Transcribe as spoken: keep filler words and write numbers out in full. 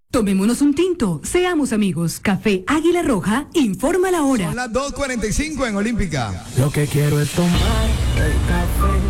Tomémonos un tinto, seamos amigos. Café Águila Roja, informa la hora. Son las dos cuarenta y cinco en Olímpica. Lo que quiero es tomar el café